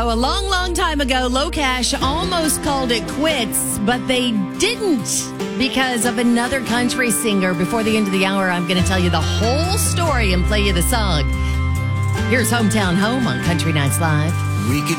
A long, long time ago, Locash almost called it quits, but they didn't because of another country singer. Before the end of the hour, I'm going to tell you the whole story and play you the song. Here's Hometown Home on Country Nights Live. We could